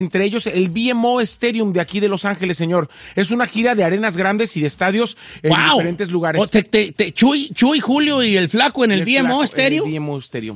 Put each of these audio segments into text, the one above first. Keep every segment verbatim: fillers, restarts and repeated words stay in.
Entre ellos el B M O Stadium de aquí de Los Ángeles, señor. Es una gira de arenas grandes y de estadios en wow. diferentes lugares. O te, te, te, Chuy, Chuy, Julio y el Flaco en el, el B M O Stadium. El B M O Stadium.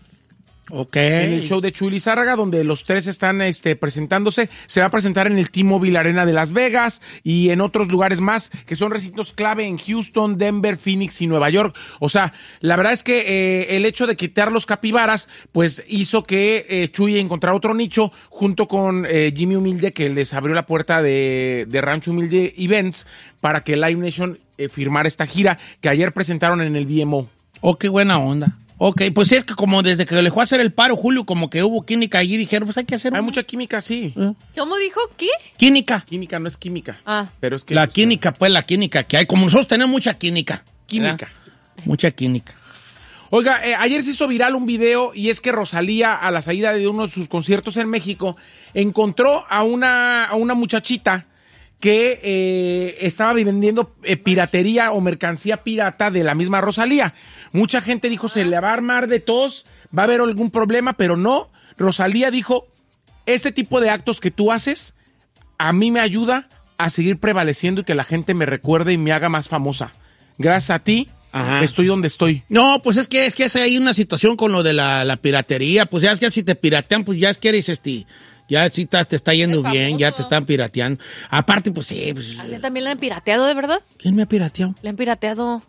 Ok. En el show de Chuy Lizárraga, donde los tres están este, presentándose, se va a presentar en el T-Mobile Arena de Las Vegas y en otros lugares más, que son recintos clave en Houston, Denver, Phoenix y Nueva York. O sea, la verdad es que eh, el hecho de quitar los capibaras, pues hizo que eh, Chuy encontrara otro nicho, junto con eh, Jimmy Humilde, que les abrió la puerta de, de Rancho Humilde Events, para que Live Nation eh, firmara esta gira, que ayer presentaron en el B M O. Oh, qué buena onda. Ok, pues es que como desde que le fue a hacer el paro, Julio, como que hubo química allí, dijeron, pues hay que hacer Hay una. mucha química, sí. ¿Eh? ¿Cómo dijo? ¿Qué? Química. Química no es química. Ah. Pero es que la pues, química, pues la química que hay. Como nosotros tenemos mucha química. Química. ¿Verdad? Mucha química. Oiga, eh, ayer se hizo viral un video y es que Rosalía, a la salida de uno de sus conciertos en México, encontró a una, a una muchachita que eh, estaba vendiendo eh, piratería o mercancía pirata de la misma Rosalía. Mucha gente dijo, se le va a armar de tos, va a haber algún problema, pero no. Rosalía dijo, este tipo de actos que tú haces, a mí me ayuda a seguir prevaleciendo y que la gente me recuerde y me haga más famosa. Gracias a ti, ajá, estoy donde estoy. No, pues es que es que hay una situación con lo de la, la piratería. Pues ya es que si te piratean, pues ya es que eres este... Ya sí te, te está yendo bien, ya te están pirateando. Aparte, pues sí. Pues, ¿A usted también le han pirateado, de verdad? ¿Quién me ha pirateado? Le han pirateado.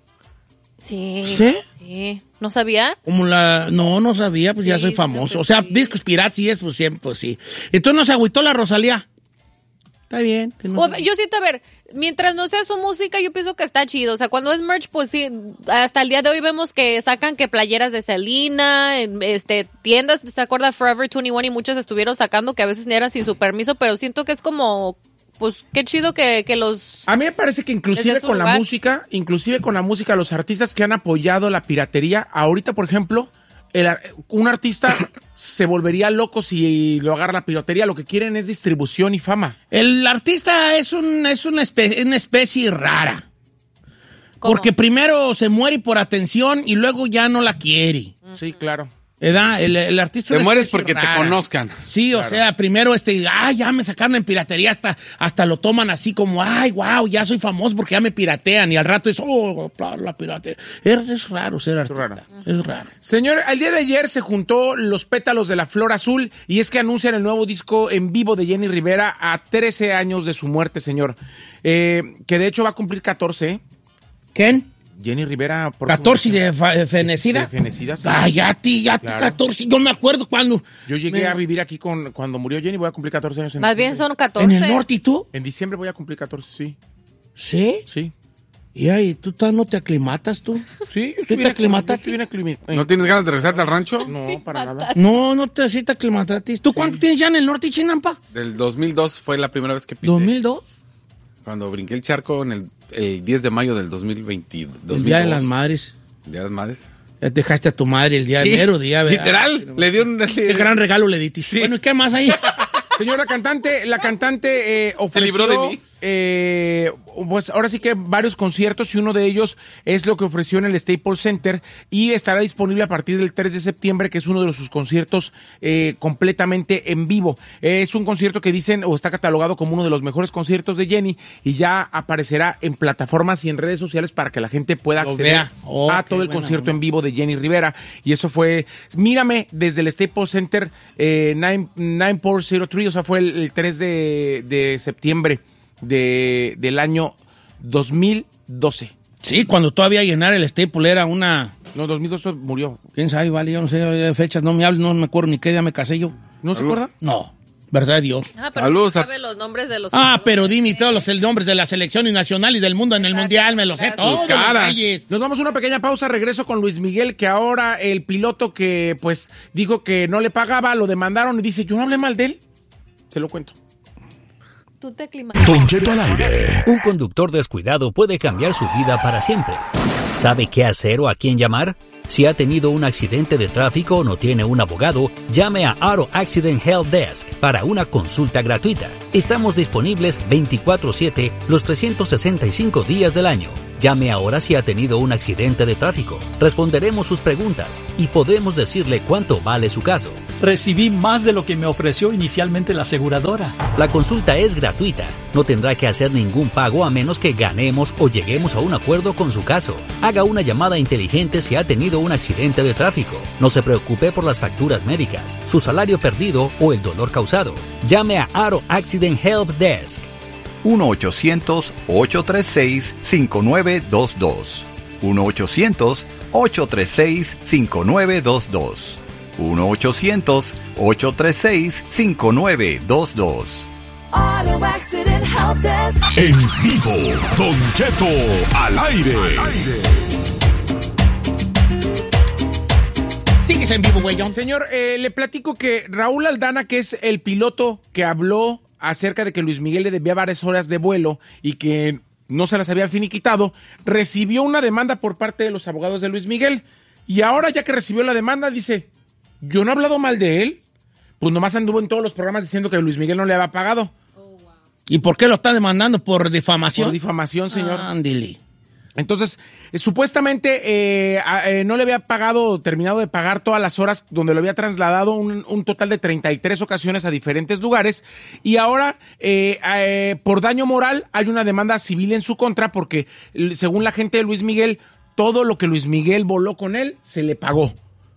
Sí. ¿Sí? Sí. ¿No sabía? Como la... No, no sabía, pues sí, ya soy famoso. O sea, sí. Discos piratas sí es, pues siempre, pues sí. Entonces no se agüitó la Rosalía. Está bien. Que no o, yo siento, a ver, mientras no sea su música, yo pienso que está chido. O sea, cuando es merch, pues sí, hasta el día de hoy vemos que sacan que playeras de Selena, este, tiendas, ¿se acuerda? Forever veintiuno y muchas estuvieron sacando que a veces eran sin su permiso, pero siento que es como, pues, qué chido que, que los... A mí me parece que inclusive con lugar. la música, inclusive con la música, los artistas que han apoyado la piratería, ahorita, por ejemplo... El, un artista se volvería loco si lo agarra la piratería. Lo que quieren es distribución y fama. El artista es, un, es una, especie, una especie rara. ¿Cómo? Porque primero se muere por atención y luego ya no la quiere. Sí, claro. ¿Verdad? El, el artista te mueres porque rara. Te conozcan. Sí, claro. O sea, primero este, ay, ya me sacaron en piratería, hasta, hasta lo toman así como, ay, wow, ya soy famoso porque ya me piratean. Y al rato es, oh, la piratería. Es, es raro ser artista. Es raro. Es raro. Señor, el día de ayer se juntó Los Pétalos de la Flor Azul y es que anuncian el nuevo disco en vivo de Jenny Rivera a trece años de su muerte, señor. Eh, que de hecho va a cumplir catorce. ¿Quién? Jenny Rivera. Por catorce de, de fenecida. De fenecida, sí. Ay, ya ti, ya claro. catorce. Yo me acuerdo cuando. Yo llegué me... a vivir aquí con cuando murió Jenny, voy a cumplir catorce años. En Más diciembre. bien son catorce. ¿En el norte y tú? En diciembre voy a cumplir catorce, sí. ¿Sí? Sí. ¿Y ahí tú no te aclimatas tú? Sí, yo estoy bien aclimataste. ¿No tienes ganas de regresarte al rancho? No, para nada. No, no te así te aclimataste. ¿Tú sí. cuánto tienes ya en el norte, Chinampa? Del dos mil dos fue la primera vez que pisé. ¿dos mil dos? Cuando brinqué el charco en el, el diez de mayo del dos mil veinte. El Día de las Madres. El Día de las Madres. Ya dejaste a tu madre el día sí, de enero, día de... Literal, ah, le dio un... Qué gran regalo le diste. Sí. Bueno, ¿y qué más ahí? Señora cantante, la cantante eh, ofreció... Se libró de mí. Eh, pues ahora sí que varios conciertos y uno de ellos es lo que ofreció en el Staples Center y estará disponible a partir del tres de septiembre, que es uno de sus conciertos eh, completamente en vivo. Eh, es un concierto que dicen o está catalogado como uno de los mejores conciertos de Jenny y ya aparecerá en plataformas y en redes sociales para que la gente pueda acceder oh, a todo el concierto bueno. en vivo de Jenny Rivera. Y eso fue, mírame, desde el Staples Center eh, nueve cuatro cero tres, o sea, fue el, el tres de septiembre. De, del año dos mil doce. Sí, cuando todavía llenar el Staple era una... No, dos mil doce murió. ¿Quién sabe? Vale, yo no sé fechas, no me hables, no me acuerdo ni qué día me casé yo. ¿No se acuerda? No, verdad Dios. Ah, pero Saludos sabe a... los nombres de los... Ah, pero dime todos los nombres de la selección y nacionales del mundo en el mundial, me los sé todos. Nos vamos a una pequeña pausa, regreso con Luis Miguel, que ahora el piloto que pues dijo que no le pagaba, lo demandaron y dice, yo no hablé mal de él. Se lo cuento. Tú te Don Cheto al aire. Un conductor descuidado puede cambiar su vida para siempre. ¿Sabe qué hacer o a quién llamar? Si ha tenido un accidente de tráfico o no tiene un abogado, llame a Auto Accident Help Desk para una consulta gratuita. Estamos disponibles veinticuatro siete los trescientos sesenta y cinco días del año. Llame ahora si ha tenido un accidente de tráfico. Responderemos sus preguntas y podremos decirle cuánto vale su caso. Recibí más de lo que me ofreció inicialmente la aseguradora. La consulta es gratuita. No tendrá que hacer ningún pago a menos que ganemos o lleguemos a un acuerdo con su caso. Haga una llamada inteligente si ha tenido un accidente de tráfico. No se preocupe por las facturas médicas, su salario perdido o el dolor causado. Llame a Auto Accident Help Desk. uno ochocientos, ocho tres seis, cinco nueve dos dos. uno ochocientos, ocho tres seis, cinco nueve dos dos. uno ochocientos, ocho tres seis, cinco nueve dos dos. Auto Accident Help Desk. En vivo, Don Cheto al aire. Sigues en vivo, güey. Señor, eh, le platico que Raúl Aldana, que es el piloto que habló acerca de que Luis Miguel le debía varias horas de vuelo y que no se las había finiquitado, recibió una demanda por parte de los abogados de Luis Miguel. Y ahora, ya que recibió la demanda, dice, yo no he hablado mal de él. Pues nomás anduvo en todos los programas diciendo que Luis Miguel no le había pagado. ¿Y por qué lo está demandando? ¿Por difamación? Por difamación, señor. Ándale. Entonces, eh, supuestamente eh, eh, no le había pagado, terminado de pagar todas las horas donde lo había trasladado, un, un total de treinta y tres ocasiones a diferentes lugares. Y ahora, eh, eh, por daño moral, hay una demanda civil en su contra porque, según la gente de Luis Miguel, todo lo que Luis Miguel voló con él, se le pagó.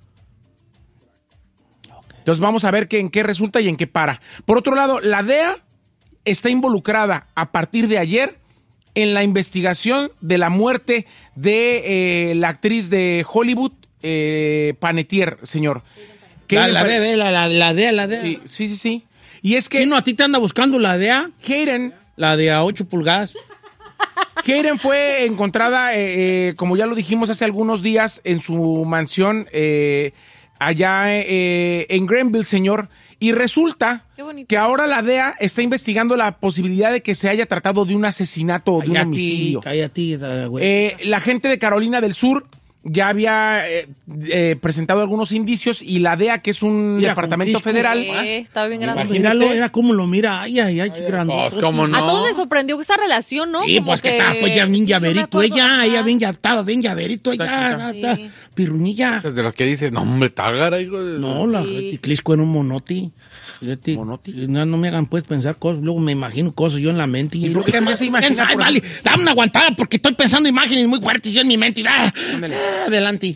Entonces, vamos a ver qué, en qué resulta y en qué para. Por otro lado, la D E A está involucrada a partir de ayer en la investigación de la muerte de eh, la actriz de Hollywood, eh, Panettiere, señor. La, la, D E A, la, la, la D E A, la D E A. Sí, sí, sí, sí. Y es que... ¿Sí, no, a ti te anda buscando la D E A? Hayden. La de a ocho pulgadas. Hayden fue encontrada, eh, eh, como ya lo dijimos hace algunos días, en su mansión eh, allá eh, en Greenville, señor. Y resulta que ahora la D E A está investigando la posibilidad de que se haya tratado de un asesinato o de un homicidio. Cállate, güey. Eh, la gente de Carolina del Sur ya había eh, eh, presentado algunos indicios y la D E A, que es un Mira, departamento Crisco, federal... Eh, está bien grande. Míralo, era como lo mira. Ay, ay, ay, qué grande. Pues, ¿cómo no? A todos les sorprendió esa relación, ¿no? Sí, Como pues que estaba pues ya bien sí, llaverito. no Ella, ella ajá. bien ya estaba bien llaverito. Está Ella, chica. está Sí. pirruñilla. Esas de las que dices, no, hombre, tágara, hijo de... No, la Sí. Clisco era un monoti. Fíjate, ¿Monoti? No, no me hagan pues pensar cosas, luego me imagino cosas yo en la mente. ¿Y por qué más se imagina por- Vale, dame una aguantada porque estoy pensando imágenes muy fuertes yo en mi mente. Ah, Ándale. ah, adelante.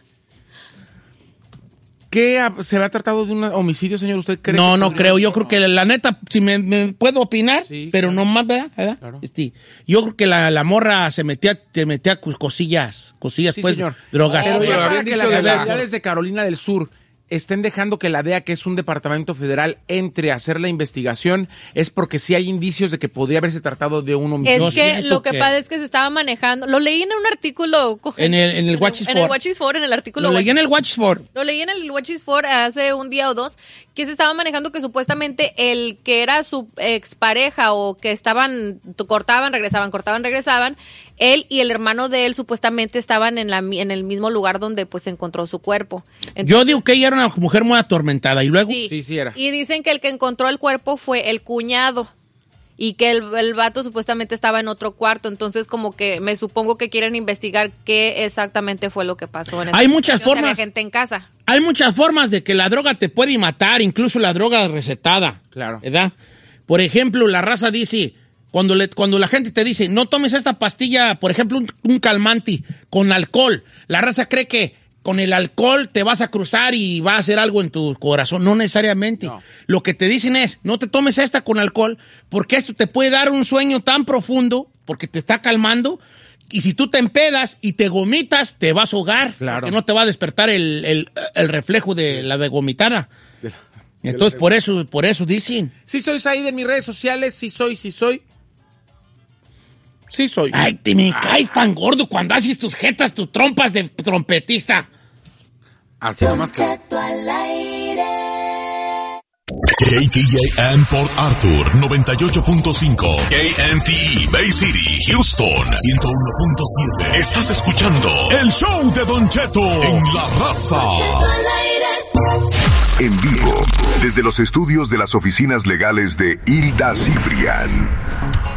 ¿Qué ha- se ha tratado de un homicidio, señor? ¿Usted cree? No, que no podría- creo. Yo creo que la, la neta, si me, me puedo opinar, Sí, pero claro. no más, ¿verdad? ¿verdad? Claro. Este, yo creo que la, la morra se metía, se metía cos- cosillas, cosillas, Sí, pues, señor. drogas. Pero pues. ya para habían que dicho las de la- autoridades de Carolina del Sur estén dejando que la D E A, que es un departamento federal, entre a hacer la investigación, es porque sí hay indicios de que podría haberse tratado de un Es homicidio. Yo que siento lo que, que- pasa es que se estaba manejando. Lo leí en un artículo. En el- en el Watch is En el for. Watch is for, en el artículo. Lo leí Watch- en el Watch for. Lo leí en el Watch is for hace un día o dos, que se estaba manejando que supuestamente el que era su expareja o que estaban, cortaban, regresaban, cortaban, regresaban, él y el hermano de él supuestamente estaban en, la, en el mismo lugar donde pues se encontró su cuerpo. Entonces, Yo digo que ella era una mujer muy atormentada y luego... sí. Sí, sí era. Y dicen que el que encontró el cuerpo fue el cuñado. Y que el, el vato supuestamente estaba en otro cuarto. Entonces, como que me supongo que quieren investigar qué exactamente fue lo que pasó. En esa Hay muchas situación, si formas. había gente en casa. Hay muchas formas de que la droga te puede matar, incluso la droga recetada. Claro. ¿Verdad? Por ejemplo, la raza dice, cuando, le, cuando la gente te dice, no tomes esta pastilla, por ejemplo, un, un calmante con alcohol, la raza cree que con el alcohol te vas a cruzar y va a hacer algo en tu corazón. No necesariamente. No. Lo que te dicen es, no te tomes esta con alcohol, porque esto te puede dar un sueño tan profundo, porque te está calmando, y si tú te empedas y te vomitas, te vas a ahogar. Claro. Porque no te va a despertar el, el, el reflejo de la de vomitar. Entonces, por eso, por eso dicen. Sí soy ahí de mis redes sociales, sí soy, sí soy. Sí soy. Ay, te me caes tan gordo cuando haces tus jetas, tus trompas de trompetista. Así nomás que... K T J M Port Arthur noventa y ocho punto cinco, K N T E Bay City, Houston ciento uno punto siete. Estás escuchando el show de Don Cheto en La Raza. En vivo, desde los estudios de las oficinas legales de Hilda Cibrián.